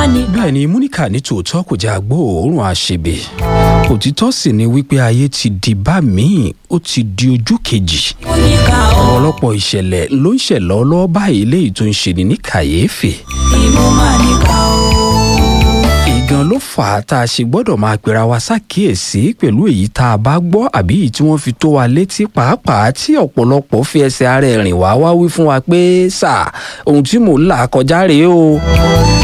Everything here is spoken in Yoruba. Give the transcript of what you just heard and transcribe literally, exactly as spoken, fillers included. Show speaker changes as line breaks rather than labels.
bẹ́ẹ̀ ni múníkà ní tòótọ́ kò jẹ́ agbóòórùn àṣebè òtítọ́ sì ni wípé ayé ti di bá míì ó ti di ojú kejì ọ̀pọ̀lọpọ̀ ìṣẹ̀lẹ̀ ló ń ṣẹ̀ lọ́wọ́lọ́wọ́ báyìí léyìí tó ń ṣe ní ní kàyéfì ìgan ló fà á tá a ṣe gbọ́dọ̀ máa pera wa ṣàkíyèsí pẹ̀lú èyí tá a bá gbọ́ àbí èyí tí wọ́n fi tó wa létí pàápàá tí ọ̀pọ̀lọpọ̀ fi ẹsẹ̀ ara ẹ̀ rìn wá wá wí fún wa pé sáà ohun tí mò ń là kọjá rèé o